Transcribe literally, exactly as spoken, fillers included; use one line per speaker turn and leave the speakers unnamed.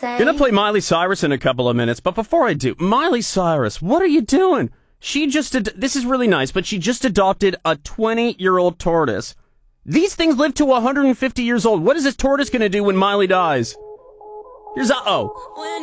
say.
Gonna play Miley Cyrus in a couple of minutes, but before I do, Miley Cyrus, what are you doing? She just, ad- this is really nice, but she just adopted a twenty-year-old tortoise. These things live to one hundred fifty years old. What is this tortoise gonna do when Miley dies? Here's a, oh.